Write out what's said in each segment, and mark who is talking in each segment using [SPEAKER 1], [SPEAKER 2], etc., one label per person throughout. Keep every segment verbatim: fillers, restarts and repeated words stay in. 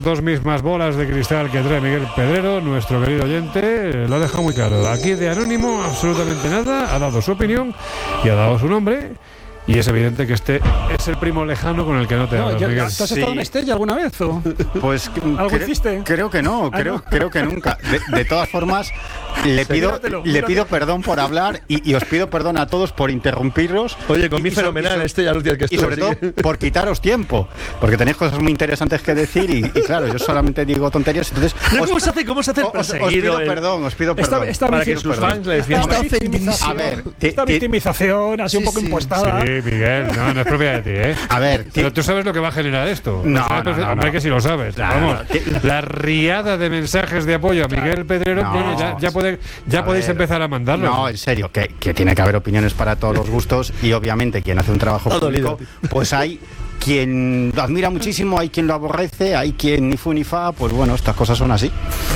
[SPEAKER 1] Dos mismas bolas de cristal que trae Miguel Pedrero, nuestro querido oyente, lo ha dejado muy claro. Aquí de anónimo absolutamente nada, ha dado su opinión y ha dado su nombre. Y es evidente que este es el primo lejano con el que no te hablas,
[SPEAKER 2] no,
[SPEAKER 1] Miguel.
[SPEAKER 2] ¿Te has estado sí. en Estella alguna vez? ¿O?
[SPEAKER 3] Pues
[SPEAKER 2] ¿Algo
[SPEAKER 3] cre-
[SPEAKER 2] hiciste?
[SPEAKER 3] Creo que no, creo,
[SPEAKER 2] ¿Ah, no?
[SPEAKER 3] creo que nunca. De, de todas formas, le pido, le pido perdón por hablar y, y os pido perdón a todos por interrumpirlos.
[SPEAKER 4] Oye, con
[SPEAKER 3] y,
[SPEAKER 4] mi
[SPEAKER 3] y
[SPEAKER 4] fenomenal,
[SPEAKER 3] so,
[SPEAKER 4] este ya lo tienes que
[SPEAKER 3] Y sobre todo por quitaros tiempo, porque tenéis cosas muy interesantes que decir y, y claro, yo solamente digo tonterías. Entonces,
[SPEAKER 4] ¿No,
[SPEAKER 3] os,
[SPEAKER 4] ¿Cómo se hace, cómo se hace el
[SPEAKER 3] os, os
[SPEAKER 4] perseguido?
[SPEAKER 3] pido
[SPEAKER 4] el...
[SPEAKER 3] perdón, os pido perdón.
[SPEAKER 2] Esta, esta
[SPEAKER 4] para que sus fans le decían.
[SPEAKER 2] Esta victimización,
[SPEAKER 3] A ver,
[SPEAKER 2] esta
[SPEAKER 3] ti,
[SPEAKER 2] victimización así
[SPEAKER 3] sí,
[SPEAKER 2] un poco
[SPEAKER 3] sí,
[SPEAKER 2] impostada.
[SPEAKER 1] Sí, Miguel, no, no es propia de ti, ¿eh?
[SPEAKER 3] A ver,
[SPEAKER 1] pero tú sabes lo que va a generar esto.
[SPEAKER 3] No,
[SPEAKER 1] sabes,
[SPEAKER 3] no, no,
[SPEAKER 1] hombre,
[SPEAKER 3] no.
[SPEAKER 1] que si lo sabes.
[SPEAKER 3] Claro,
[SPEAKER 1] Vamos,
[SPEAKER 3] que...
[SPEAKER 1] la riada de mensajes de apoyo a Miguel Pedrero,
[SPEAKER 3] no,
[SPEAKER 1] bueno, ya, ya, puede, ya podéis
[SPEAKER 3] ver,
[SPEAKER 1] empezar a mandarlo.
[SPEAKER 3] No, en serio, que, que tiene que haber opiniones para todos los gustos y obviamente quien hace un trabajo
[SPEAKER 4] Todo
[SPEAKER 3] público,
[SPEAKER 4] dolido.
[SPEAKER 3] pues hay quien lo admira muchísimo, hay quien lo aborrece, hay quien ni fu ni fa, pues bueno, estas cosas son así.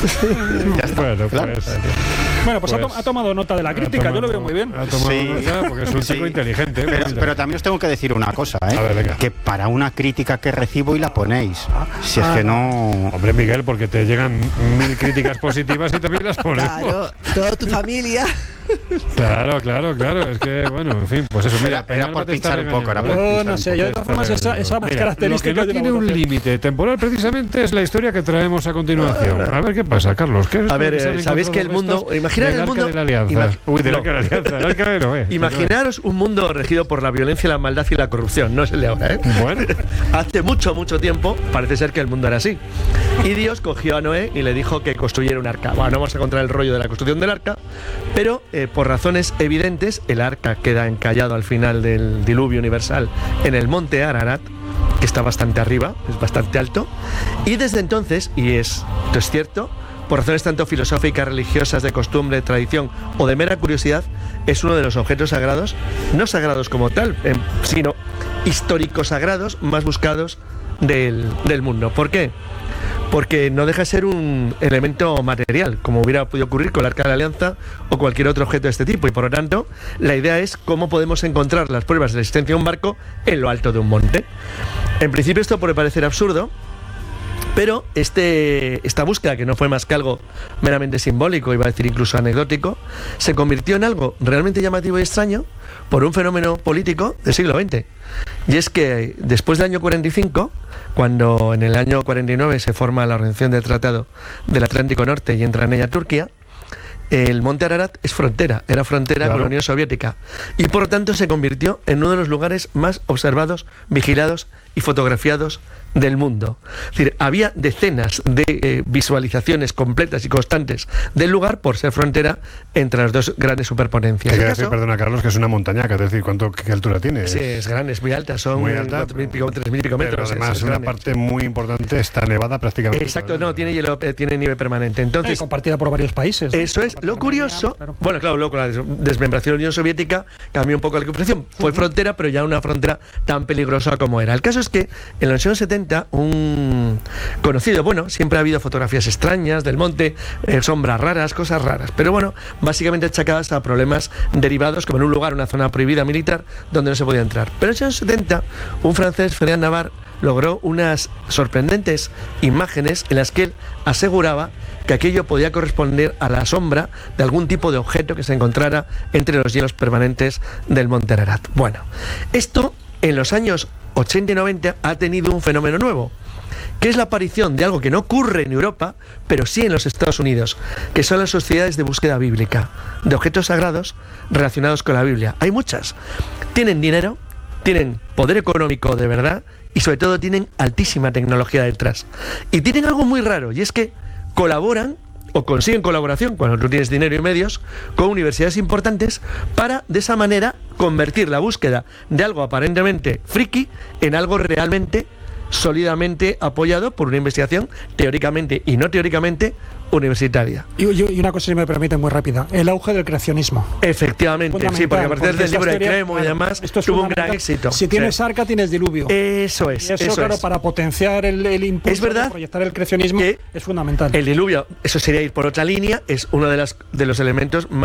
[SPEAKER 1] Ya está, bueno,
[SPEAKER 3] claro.
[SPEAKER 1] pues,
[SPEAKER 2] Bueno, pues,
[SPEAKER 1] pues
[SPEAKER 2] ha, to- ha tomado nota de la crítica,
[SPEAKER 1] tomado,
[SPEAKER 2] yo lo veo muy bien.
[SPEAKER 1] Ha tomado
[SPEAKER 3] Sí.
[SPEAKER 1] nota porque es un chico
[SPEAKER 3] Sí.
[SPEAKER 1] inteligente. ¿eh?
[SPEAKER 3] Pero, pero también os tengo que decir una cosa, ¿eh?
[SPEAKER 1] A ver, venga.
[SPEAKER 3] Que para una crítica que recibo y la ponéis. Si es que no...
[SPEAKER 1] Hombre, Miguel, porque te llegan mil críticas positivas y también las ponemos.
[SPEAKER 5] Claro, toda tu familia.
[SPEAKER 1] Claro, claro, claro. Es que, bueno, en fin, pues eso. Mira,
[SPEAKER 3] Era- era por
[SPEAKER 1] Penalba te está
[SPEAKER 3] pinchar un poco, era por
[SPEAKER 1] regañando, ¿eh?
[SPEAKER 2] Yo no sé, yo de todas formas esa, esa
[SPEAKER 1] Mira,
[SPEAKER 2] característica
[SPEAKER 1] lo que no
[SPEAKER 2] de una
[SPEAKER 1] tiene un
[SPEAKER 2] votación.
[SPEAKER 1] límite temporal precisamente es la historia que traemos a continuación. A ver qué pasa, Carlos. ¿Qué es
[SPEAKER 4] A
[SPEAKER 1] lo
[SPEAKER 4] ver,
[SPEAKER 1] que se han
[SPEAKER 4] eh, ¿sabéis que el
[SPEAKER 1] encontrado
[SPEAKER 4] mundo-
[SPEAKER 1] estos
[SPEAKER 4] imaginad
[SPEAKER 1] del
[SPEAKER 4] el
[SPEAKER 1] Arca
[SPEAKER 4] mundo-
[SPEAKER 1] de la Alianza?
[SPEAKER 4] Imag-
[SPEAKER 1] Uy, del
[SPEAKER 4] no.
[SPEAKER 1] Arca de la Alianza. El Arca de Noé.
[SPEAKER 4] Imaginaros un mundo regido por la violencia, la maldad y la corrupción. No es el de ahora, ¿eh?
[SPEAKER 1] Bueno,
[SPEAKER 4] Hace mucho, mucho tiempo parece ser que el mundo era así. Y Dios cogió a Noé y le dijo que construyera un arca. Bueno, no vamos a contar el rollo de la construcción del arca, pero eh, por razones evidentes, el arca queda encallado al final del diluvio universal en el monte Ararat, que está bastante arriba, es bastante alto. Y desde entonces, y es, esto es cierto, por razones tanto filosóficas, religiosas, de costumbre, tradición o de mera curiosidad, es uno de los objetos sagrados, no sagrados como tal, eh, sino históricos sagrados más buscados del, del mundo. ¿Por qué? Porque no deja de ser un elemento material, como hubiera podido ocurrir con el Arca de la Alianza o cualquier otro objeto de este tipo, y por lo tanto, la idea es cómo podemos encontrar las pruebas de la existencia de un barco en lo alto de un monte. En principio esto puede parecer absurdo, pero este, esta búsqueda, que no fue más que algo meramente simbólico, iba a decir incluso anecdótico, se convirtió en algo realmente llamativo y extraño por un fenómeno político del siglo veinte. Y es que después del año cuarenta y cinco, cuando en el año cuarenta y nueve se forma la Organización del Tratado del Atlántico Norte y entra en ella Turquía, el monte Ararat es frontera, era frontera
[SPEAKER 1] Claro.
[SPEAKER 4] con la Unión Soviética, y por lo tanto se convirtió en uno de los lugares más observados, vigilados y fotografiados del mundo. Es decir, había decenas de eh, visualizaciones completas y constantes del lugar por ser frontera entre las dos grandes superpotencias.
[SPEAKER 1] que
[SPEAKER 4] En
[SPEAKER 1] quiere
[SPEAKER 4] caso-
[SPEAKER 1] decir, perdona, Carlos, que es una montaña, que es decir, ¿cuánto, ¿qué altura tiene?
[SPEAKER 4] Sí, es grande, es muy alta, son
[SPEAKER 1] Muy alta,
[SPEAKER 4] cuatro mil y pico, tres mil y pico
[SPEAKER 1] Pero
[SPEAKER 4] metros.
[SPEAKER 1] además,
[SPEAKER 4] es- es
[SPEAKER 1] una
[SPEAKER 4] grande.
[SPEAKER 1] parte muy importante está nevada prácticamente.
[SPEAKER 4] Exacto, no, tiene hielo, eh, tiene nieve permanente. Entonces,
[SPEAKER 2] Eh, compartida por varios países. ¿no?
[SPEAKER 4] eso es. Lo
[SPEAKER 2] Compartida
[SPEAKER 4] curioso,
[SPEAKER 2] por claro.
[SPEAKER 4] bueno, claro, luego con la des- desmembración de la Unión Soviética cambió un poco la configuración. Fue frontera, pero ya una frontera tan peligrosa como era. El caso es que en los años setenta, un conocido, bueno, siempre ha habido fotografías extrañas del monte, eh, sombras raras, cosas raras, pero bueno, básicamente achacadas a problemas derivados, como en un lugar, una zona prohibida militar, donde no se podía entrar. Pero en los años setenta, un francés, Ferdinand Navarre, logró unas sorprendentes imágenes en las que él aseguraba que aquello podía corresponder a la sombra de algún tipo de objeto que se encontrara entre los hielos permanentes del monte Ararat. Bueno, esto en los años ochenta y noventa ha tenido un fenómeno nuevo, que es la aparición de algo que no ocurre en Europa, pero sí en los Estados Unidos, que son las sociedades de búsqueda bíblica, de objetos sagrados relacionados con la Biblia. Hay muchas. Tienen dinero, tienen poder económico de verdad y sobre todo tienen altísima tecnología detrás. Y tienen algo muy raro, y es que colaboran o consiguen colaboración, cuando tú tienes dinero y medios, con universidades importantes para, de esa manera, convertir la búsqueda de algo aparentemente friki en algo realmente sólidamente apoyado por una investigación teóricamente y no teóricamente universitaria.
[SPEAKER 2] Y, y- y una cosa, si me permite, muy rápida: el auge del creacionismo.
[SPEAKER 4] Efectivamente, sí, porque a partir del libro de Cremo y demás
[SPEAKER 2] esto es
[SPEAKER 4] tuvo un gran
[SPEAKER 2] fundamental.
[SPEAKER 4] éxito.
[SPEAKER 2] Si tienes
[SPEAKER 4] Sí.
[SPEAKER 2] arca, tienes diluvio.
[SPEAKER 4] Eso es,
[SPEAKER 2] Y eso,
[SPEAKER 4] eso
[SPEAKER 2] claro,
[SPEAKER 4] es.
[SPEAKER 2] para potenciar el, el impulso
[SPEAKER 4] Es verdad
[SPEAKER 2] de proyectar el creacionismo
[SPEAKER 4] que
[SPEAKER 2] es fundamental.
[SPEAKER 4] El diluvio, eso sería ir por otra línea, es uno de, las, de los elementos más